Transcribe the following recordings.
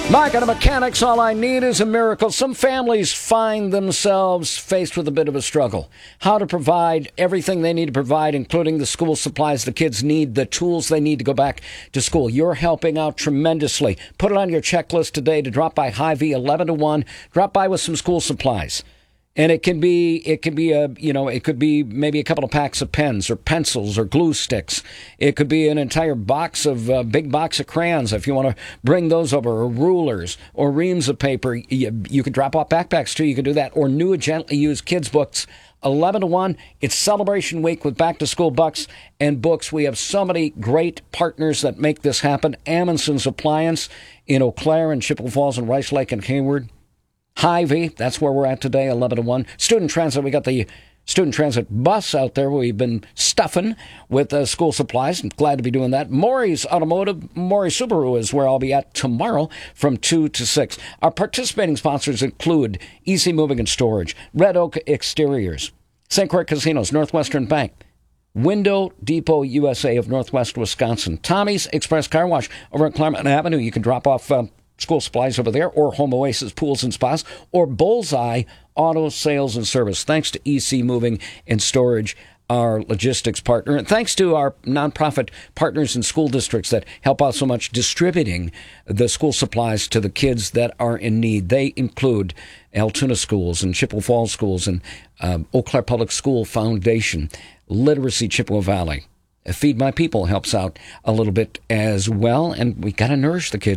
Mike and the Mechanics, all I need is a miracle. Some families find themselves faced with a bit of a struggle. How to provide everything they need to provide, including the school supplies the kids need, the tools they need to go back to school. You're helping out tremendously. Put it on your checklist today to drop by Hy-Vee 11 to 1. Drop by with some school supplies. And it could be maybe a couple of packs of pens or pencils or glue sticks. It could be an entire box of, big box of crayons if you want to bring those over, or rulers, or reams of paper. You could drop off backpacks too. You can do that. Or new gently used kids' books. 11 to 1. It's Celebration Week with back to school bucks and books. We have so many great partners that make this happen. Amundsen's Appliance in Eau Claire and Chippewa Falls and Rice Lake and Hayward. Hy-Vee, that's where we're at today, 11 to 1. Student Transit, we got the Student Transit bus out there. We've been stuffing with school supplies. I'm glad to be doing that. Maury's Automotive, Maury Subaru is where I'll be at tomorrow from 2 to 6. Our participating sponsors include Easy Moving and Storage, Red Oak Exteriors, St. Croix Casinos, Northwestern Bank, Window Depot USA of Northwest Wisconsin, Tommy's Express Car Wash over at Claremont Avenue. You can drop off school supplies over there, or Home Oasis Pools and Spas, or Bullseye Auto Sales and Service. Thanks to EC Moving and Storage, our logistics partner, and thanks to our nonprofit partners in school districts that help out so much distributing the school supplies to the kids that are in need. They include Altoona Schools and Chippewa Falls Schools and Eau Claire Public School Foundation, Literacy Chippewa Valley. Feed My People helps out a little bit as well, and we got to nourish the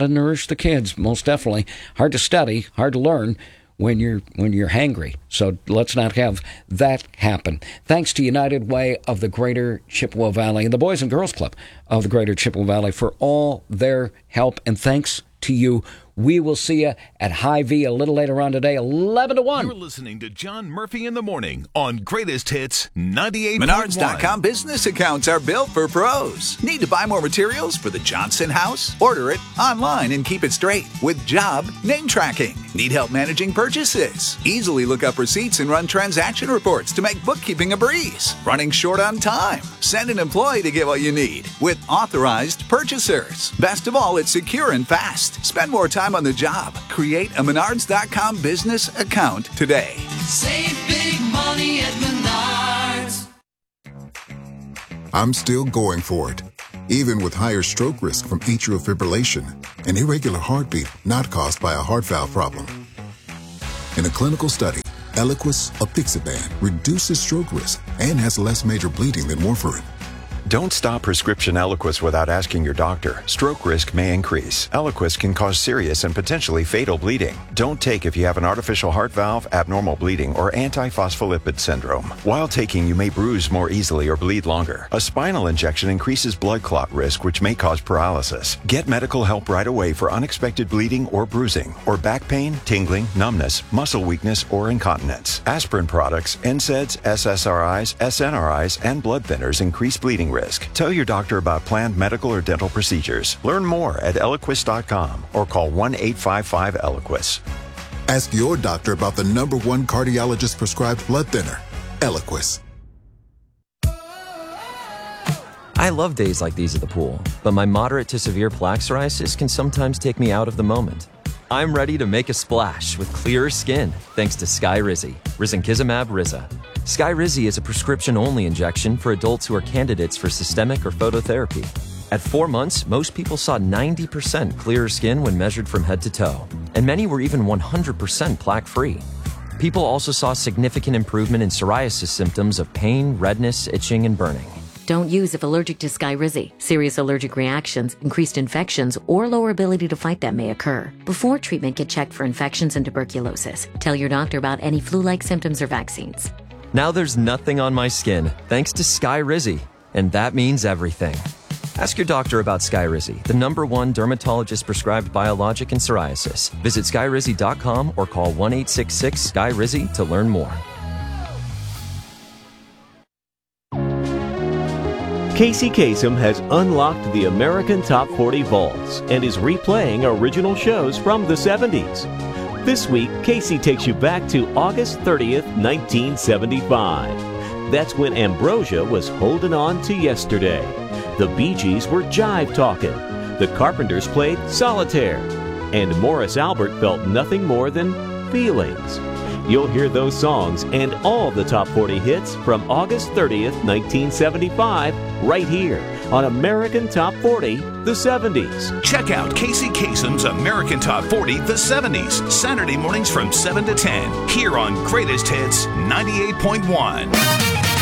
kids, most definitely. Hard to study, hard to learn when you're hangry. So let's not have that happen. Thanks to United Way of the Greater Chippewa Valley and the Boys and Girls Club of the Greater Chippewa Valley for all their help, and thanks to you. We will see you at Hy-Vee a little later on today, 11 to 1. You're listening to John Murphy in the Morning on Greatest Hits 98.1. Menards.com business accounts are built for pros. Need to buy more materials for the Johnson house? Order it online and keep it straight with job name tracking. Need help managing purchases? Easily look up receipts and run transaction reports to make bookkeeping a breeze. Running short on time? Send an employee to get what you need with authorized purchasers. Best of all, it's secure and fast. Spend more time on the job. Create a Menards.com business account today. Save big money at Menards. I'm still going for it, even with higher stroke risk from atrial fibrillation, an irregular heartbeat not caused by a heart valve problem. In a clinical study, Eliquis apixaban reduces stroke risk and has less major bleeding than warfarin. Don't stop prescription Eliquis without asking your doctor. Stroke risk may increase. Eliquis can cause serious and potentially fatal bleeding. Don't take if you have an artificial heart valve, abnormal bleeding, or antiphospholipid syndrome. While taking, you may bruise more easily or bleed longer. A spinal injection increases blood clot risk, which may cause paralysis. Get medical help right away for unexpected bleeding or bruising, or back pain, tingling, numbness, muscle weakness, or incontinence. Aspirin products, NSAIDs, SSRIs, SNRIs, and blood thinners increase bleeding risk. Tell your doctor about planned medical or dental procedures. Learn more at Eliquis.com or call 1-855-ELIQUIS. Ask your doctor about the #1 cardiologist prescribed blood thinner, Eliquis. I love days like these at the pool, but my moderate to severe plaque psoriasis can sometimes take me out of the moment. I'm ready to make a splash with clearer skin thanks to Skyrizi, risankizumab Riza. Skyrizi is a prescription-only injection for adults who are candidates for systemic or phototherapy. At 4 months, most people saw 90% clearer skin when measured from head to toe, and many were even 100% plaque-free. People also saw significant improvement in psoriasis symptoms of pain, redness, itching, and burning. Don't use if allergic to Skyrizi. Serious allergic reactions, increased infections, or lower ability to fight them may occur. Before treatment, get checked for infections and tuberculosis. Tell your doctor about any flu-like symptoms or vaccines. Now there's nothing on my skin thanks to Skyrizi, and that means everything. Ask your doctor about Skyrizi, the #1 dermatologist-prescribed biologic in psoriasis. Visit Skyrizi.com or call 1-866-SKYRIZI to learn more. Casey Kasem has unlocked the American Top 40 vaults and is replaying original shows from the 70s. This week, Casey takes you back to August 30th, 1975. That's when Ambrosia was holding on to yesterday. The Bee Gees were jive talking. The Carpenters played Solitaire. and Morris Albert felt nothing more than feelings. You'll hear those songs and all the top 40 hits from August 30th, 1975, right here on American Top 40, the 70s. Check out Casey Kasem's American Top 40, the 70s, Saturday mornings from 7 to 10, here on Greatest Hits 98.1.